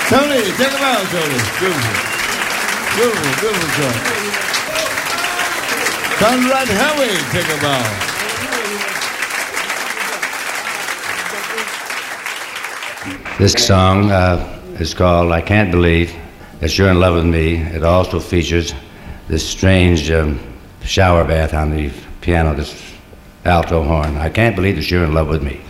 Tony, take him out, Tony. Beautiful. Beautiful, beautiful song. Conrad Howie, take him out. This song is called I Can't Believe That You're in Love With Me. It also features this strange shower bath on the piano, this alto horn. I can't believe that you're in love with me.